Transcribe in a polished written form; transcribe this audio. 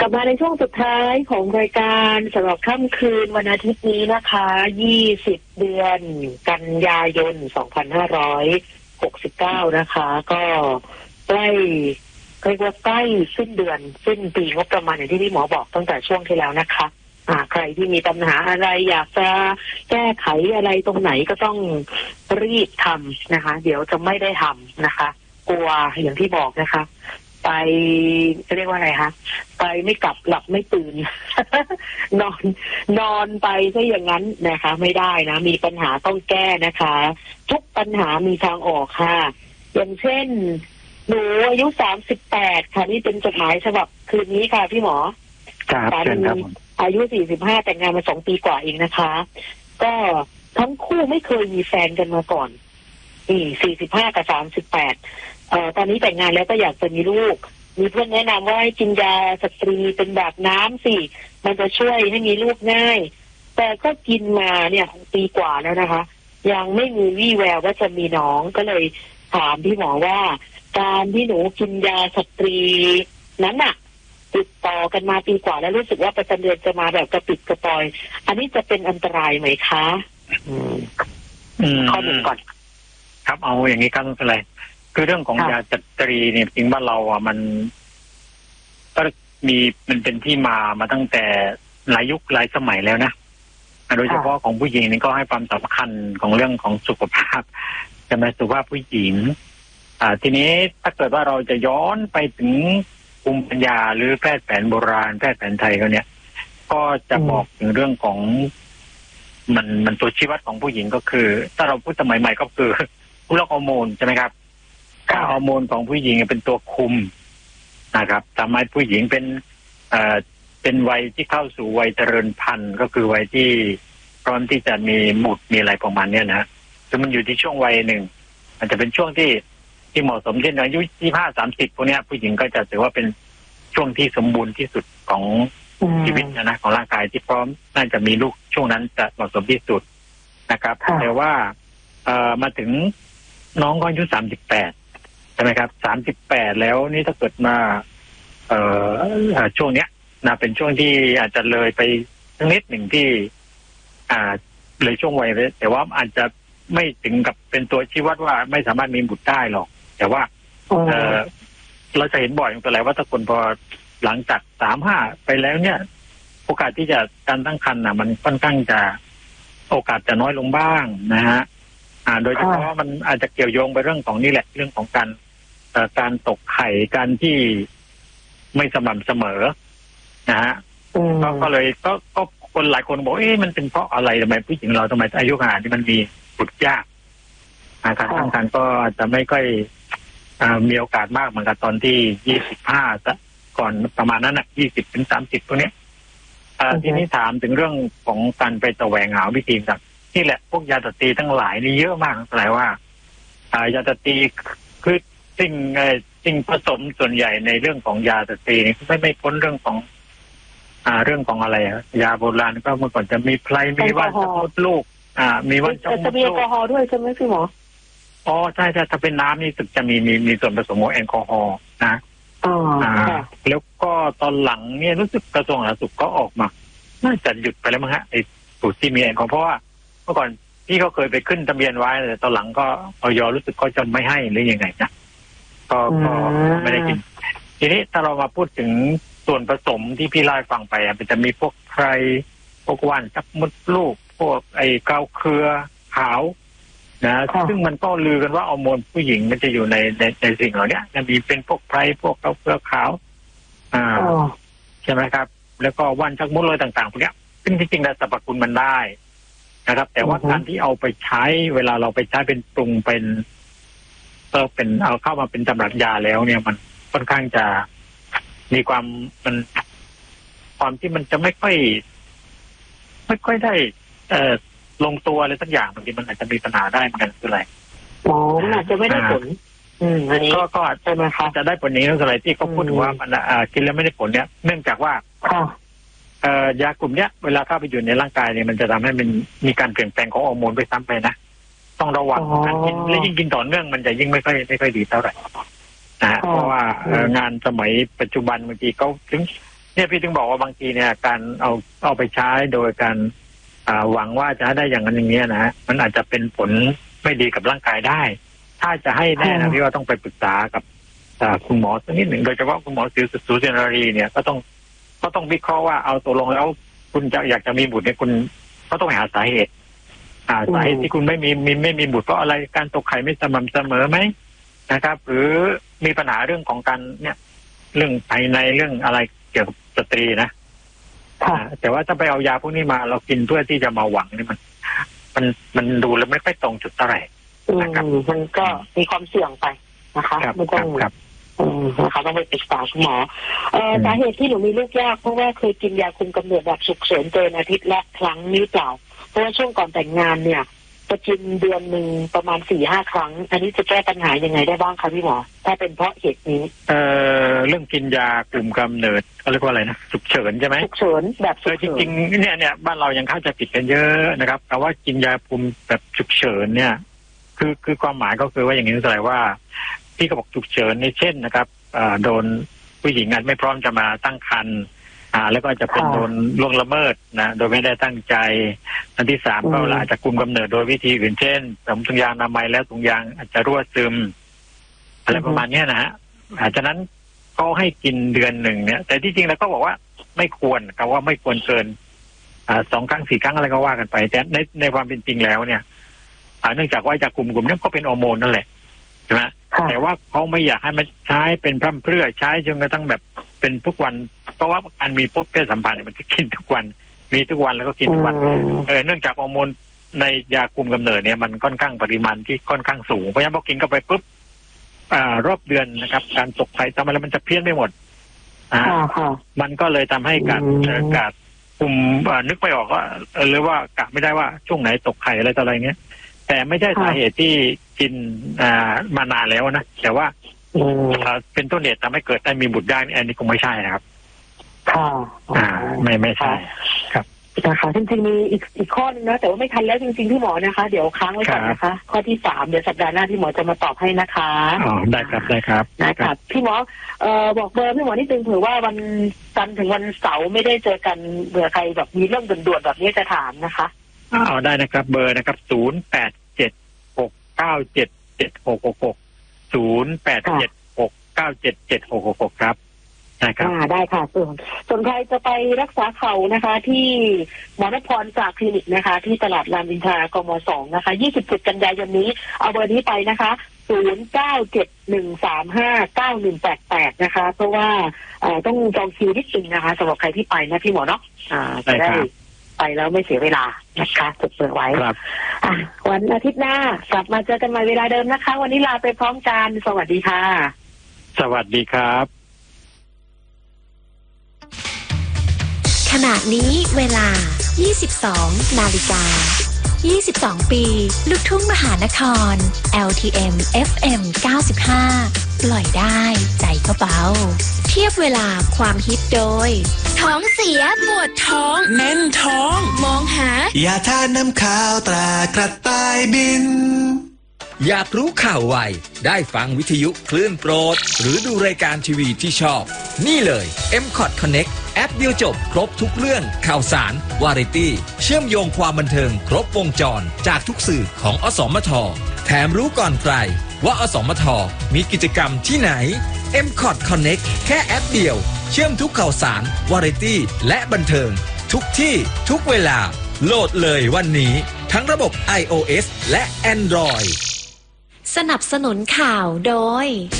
ลับมาในช่วงสุดท้ายของรายการสำหรับค่ำคืนวันอาทิตย์นี้นะคะ20เดือนกันยายน2569นะคะก็ใกล้เรียกว่าใกล้สิ้นเดือนสิ้นปีงบประมาณอย่างที่พี่หมอบอกตั้งแต่ช่วงที่แล้วนะคะใครที่มีปัญหาอะไรอยากจะแก้ไขอะไรตรงไหนก็ต้องรีบทำนะคะเดี๋ยวจะไม่ได้ทำนะคะกลัวอย่างที่บอกนะคะไปเรียกว่าอะไรคะไปไม่กลับหลับไม่ตื่น นอนไปซะอย่างนั้นนะคะไม่ได้นะมีปัญหาต้องแก้นะคะทุกปัญหามีทางออกค่ะอย่างเช่นหนูอายุ38ค่ะนี่เป็นจดหมายฉบับคืนนี้ค่ะพี่หมอครับเชิญครับอายุ45แต่งงานมา2 ปีกว่าเองนะคะก็ทั้งคู่ไม่เคยมีแฟนกันมาก่อน45กับ38ตอนนี้แต่งงานแล้วก็อยากจะมีลูกมีเพื่อนแนะนำว่าให้กินยาสตรีเป็นแบบน้ำสิมันจะช่วยให้มีลูกง่ายแต่ก็กินมาเนี่ยปีกว่าแล้วนะคะยังไม่มีวี่แววว่าจะมีน้องก็เลยถามพี่หมอว่าการที่หนูกินยาสตรีนั้นน่ะติดต่อกันมาปีกว่าแล้วรู้สึกว่าประจำเดือนจะมาแบบกระปิดกระปอยอันนี้จะเป็นอันตรายไหมคะข้อหนึ่งก่อนครับเอาอย่างนี้ครับไม่เป็นไรคือเรื่องของยาสตรีเนี่ยจริงว่าเรามันก็มันเป็นที่มาตั้งแต่หลายยุคหลายสมัยแล้วนะโดยเฉพาะของผู้หญิงนี่ก็ให้ความสำคัญของเรื่องของสุขภาพจะมาสุขภาพผู้หญิงทีนี้ถ้าเกิดว่าเราจะย้อนไปถึงภูมิปัญญาหรือแพทย์แผนโบราณแพทย์แผนไทยเขาเนี่ยก็จะบอกถึงเรื่องของมันตัวชี้วัดของผู้หญิงก็คือถ้าเราพูดสมัยใหม่ก็คือโรคฮอร์โมนใช่ไหมครับฮอร์โมนของผู้หญิงเป็นตัวคุมนะครับทำให้ผู้หญิงเป็นวัยที่เข้าสู่วัยเจริญพันธุ์ก็คือวัยที่พร้อมที่จะมีบุตรมีอะไรประมาณนี้นะคือมันอยู่ที่ช่วงวัยหนึ่งมันจะเป็นช่วงที่เหมาะสมเช่นอายุ25-30พวกนี้ผู้หญิงก็จะถือว่าเป็นช่วงที่สมบูรณ์ที่สุดของชีวิตนะของร่างกายที่พร้อมน่าจะมีลูกช่วงนั้นจะเหมาะสมที่สุดนะครับแต่ว่ามาถึงน้องก็อายุ38ใช่ไหมครับ38แล้วนี่ถ้าเกิดมาช่วงเนี้ยนะเป็นช่วงที่อาจจะเลยไปนิดหนึ่งที่เลยช่วงวัยแต่ว่าอาจจะไม่ถึงกับเป็นตัวชี้วัดว่าไม่สามารถมีบุตรได้หรอกแต่ว่าเราจะเห็นบ่อยตัวไหนว่าถ้าคนพอหลังจาก35ไปแล้วเนี่ยโอกาสที่จะการตั้งครรภ์มันค่อนข้างจะโอกาสจะน้อยลงบ้างนะฮะโดยเฉพาะมันอาจจะเกี่ยวโยงไปเรื่องของนี่แหละเรื่องของการตกไข่การที่ไม่สม่ำเสมอนะฮะก็เลยก็คนหลายคนบอกมันเป็นเพราะอะไรทำไมผู้หญิงเราทำไมอายุขนาดนี้มันมีบุตรยากการตั้งครรภ์ก็จะไม่ค่อยมีโอกาสมากเหมือนกับตอนที่25ก่อนประมาณนั้นนะ20-30ตัวนี้ทีนี้ถามถึงเรื่องของการไปแสวงหาวิธีแบบนี่แหละพวกยาสตรีทั้งหลายนี่เยอะมากแปลว่ายาสตรีคือสิ่งผสมส่วนใหญ่ในเรื่องของยาสตรีนี่ไม่พ้นเรื่องของอะไรยาโบราณก็เมื่อก่อนจะมีไพรมีว่านจะมดลูกมีว่านจะมดลูกจะมีแอลกอฮอล์ด้วยใช่ไหมพี่หมอใช่ถ้าเป็นน้ำนี่สึกจะมีส่วนผสมของแอลกอฮอล์นะแล้วก็ตอนหลังเนี่ยรู้สึกกระทรวงสาธารณสุขก็ออกมาน่าจะหยุดไปแล้วมั้งฮะไอ้สูตรที่มีแอลกอฮอล์เพราะว่าเมื่อก่อนพี่เขาเคยไปขึ้นทะเบียนไว้แต่ตอนหลังก็อย.รู้สึกเขาจะไม่ให้หรือยังไงนะก็ไม่ได้กินทีนี้ถ้าเรามาพูดถึงส่วนผสมที่พี่เล่าให้ฟังไปมันจะมีพวกไพรพวกว่านจับมดลูกพวกไอ้เกาเครือขาวนะซึ่งมันก็ลือกันว่าฮอร์โมนผู้หญิงมันจะอยู่ในสิ่งเหล่านี้จะมีเป็นพวกไพรพวกเกาเครือขาวใช่ไหมครับแล้วก็ว่านจักมดเลยต่างๆพวกนี้ซึ่งจริงๆแล้วสรรพคุณมันได้นะครับแต่ว่าการที่เอาไปใช้เวลาเราไปใช้เป็นปรุงเป็นเอาเข้ามาเป็นตำรับยาแล้วเนี่ยมันค่อนข้างจะมีความที่มันจะไม่ค่อยได้ลงตัวอะไรสักอย่างบางทีมันอาจจะมีปัญหาได้เหมือนกันคืออะไรมันอาจจะไม่ได้ผลอันนี้ก็ใช่ไหมครับจะได้ผลนี้นั่นคืออะไรที่เขาพูดถึงว่ามันกินแล้วไม่ได้ผลเนี่ยเนื่องจากว่ายากลุ่มเนี้ยเวลาเข้าไปอยู่ในร่างกายเนี่ยมันจะทำให้มันมีการเปลี่ยนแปลงของฮอร์โมนไปซ้ำไปนะต้องระวังการกินและยิ่งกินต่อเนื่องมันจะยิ่งไม่ค่อยดีเท่าไหร่เพราะว่างานสมัยปัจจุบันบางทีเขาถึงเนี่ยพี่ถึงบอกว่าบางทีเนี่ยการเอาไปใช้โดยการหวังว่าจะได้อย่างนั้นอย่างเงี้ยนะมันอาจจะเป็นผลไม่ดีกับร่างกายได้ ถ้าจะให้แน่นะพี่ว่าต้องไปปรึกษากับคุณหมอสักนิดหนึ่งโดยเฉพาะคุณหมอสุตินารีเนี่ยก็ต้องวิเคราะห์ว่าเอาตกลงแล้วคุณจะอยากจะมีบุตรเนี่ยคุณก็ต้องหาสาเหตุสาเหตุที่คุณไม่มีบุตรเพราะอะไรการตกไข่ไม่สม่ำเสมอไหมนะครับหรือมีปัญหาเรื่องของการเนี่ยเรื่องภายในเรื่องอะไรเกี่ยวกับสตรีนะแต่ว่าถ้าไปเอายาพวกนี้มาเรากินเพื่อที่จะมาหวังนี่มันดูแล้วไม่ค่อยตรงจุดเท่าไหร่นะครับมันก็มีความเสี่ยงไปนะคะไม่ต้องนะคะต้องไปปรึกษาคุณหมอสาเหตุที่หนูมีลูกยากเพราะว่าเคยกินยาคุมกำเนิดแบบฉุกเฉินเกินอาทิตย์ละครั้งนี้เปล่าเพราะว่าช่วงก่อนแต่งงานเนี่ยจะกินเดือนหนึ่งประมาณ 4-5 ครั้งอันนี้จะแก้ปัญหายังไงได้บ้างคะพี่หมอถ้าเป็นเพราะเหตุนี้เรื่องกินยาคุมกำเนิดเขาเรียกว่าอะไรนะฉุกเฉินใช่ไหมฉุกเฉินแบบฉุกเฉินจริงๆเนี่ยบ้านเรายังเข้าใจผิดกันเยอะนะครับแต่ว่ากินยาคุมแบบฉุกเฉินเนี่ยคือความหมายก็คือว่าอย่างนี้แสดงว่าที่เขาบอกฉุกเฉินในเช่นนะครับโดนผู้หญิงอาจไม่พร้อมจะมาตั้งครรภ์แล้วก็จะเป็นโดนล่วงละเมิดนะโดยไม่ได้ตั้งใจอันที่สามก็อาจจะคุมกำเนิดโดยวิธีอื่นเช่นเสริมถุงยางอนามัยแล้วถุงยางอาจจะรั่วซึมอะไรประมาณนี้นะฮะฉะนั้นก็ให้กินเดือนหนึ่งเนี่ยแต่ที่จริงแล้วก็บอกว่าไม่ควรคำว่าไม่ควรเกิน2 ครั้ง 4 ครั้งอะไรก็ว่ากันไปแต่ในความเป็นจริงแล้วเนี่ยเนื่องจากว่ายาคุมนี้ก็เป็นฮอร์โมนนั่นแหละใช่ไหมแต่ว่าเขาไม่อยากให้มันใช้เป็นพร่ำเพรื่อใช้จนกระทั่งแบบเป็นทุกวันเพราะว่าการมีพบเพศสัมพันธ์มันจะกินทุกวันมีทุกวันแล้วก็กินทุกวันเนื่องจากฮอร์โมนในยาคุมกำเนิดเนี่ยมันค่อนข้างปริมาณที่ค่อนข้างสูงเพราะฉะนั้นพอกินเข้าไปปุ๊บรอบเดือนนะครับการตกไข่ทำอะไรมันจะเพี้ยนไปหมดมันก็เลยทำให้การคุมนึกไม่ออกว่าหรือว่ากะไม่ได้ว่าช่วงไหนตกไข่อะไรต่ออะไรเงี้ยแต่ไม่ใช่สาเหตุที่กินมานานแล้วนะแต่ว่าเป็นต้นเหตุทำให้เกิดได้มีบุตรได้อันนี้คงไม่ใช่นะครับไม่ใช่ครับนะคะจริงๆมีอีกข้อนึงนะแต่ว่าไม่ทันแล้วจริงๆพี่หมอนะคะเดี๋ยวค้างไว้ก่อนนะคะข้อที่ 3เดี๋ยวสัปดาห์หน้าพี่หมอจะมาตอบให้นะคะได้ครับนะครับพี่หมอบอกเบอร์พี่หมอนิดนึงเผื่อว่าวันจันทร์ถึงวันเสาร์ไม่ได้เจอกันเผื่อใครแบบมีเรื่องด่วนๆแบบนี้จะถามนะคะได้นะครับเบอร์นะครับ0876977666 0876977666ครับได้ค่ะส่วนใครจะไปรักษาเข่านะคะที่หมอนพรจากคลินิกนะคะที่ตลาดรามอินทรากม.2นะคะ27กันยายนนี้เอาเบอร์นี้ไปนะคะ0971359188นะคะเพราะว่าต้องจองคิวนิดนึงนะคะสำหรับใครที่ไปนะพี่หมอเนาะจะได้ไปแล้วไม่เสียเวลานะคะจดเบอร์ไว้วันอาทิตย์หน้ากลับมาเจอกันใหม่เวลาเดิมนะคะวันนี้ลาไปพร้อมกันสวัสดีค่ะสวัสดีครับขณะนี้เวลา 22 นาฬิกา 22 ปีลูกทุ่งมหานคร LTM FM 95 ปล่อยได้ใจก็เบาเทียบเวลาความฮิตโดยท้องเสียปวดท้องแน่นท้องมองหายาทาน้ำขาวตรากระต่ายบินอยากรู้ข่าวไวได้ฟังวิทยุคลื่นโปรดหรือดูรายการทีวีที่ชอบนี่เลย M-Cot Connect แอปเดียวจบครบทุกเรื่องข่าวสารวาไรตี้เชื่อมโยงความบันเทิงครบวงจรจากทุกสื่อของอสมทแถมรู้ก่อนใครว่าอสมทมีกิจกรรมที่ไหน M-Cot Connect แค่แอปเดียวเชื่อมทุกข่าวสารวาไรตี้และบันเทิงทุกที่ทุกเวลาโหลดเลยวันนี้ทั้งระบบ iOS และ Android สนับสนุนข่าวโดย